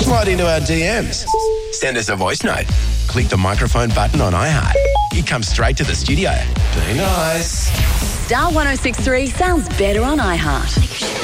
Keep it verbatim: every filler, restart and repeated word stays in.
Slide into our D Ms. Send us a voice note. Click the microphone button on iHeart. You come straight to the studio. Be nice. Star one oh six three sounds better on iHeart.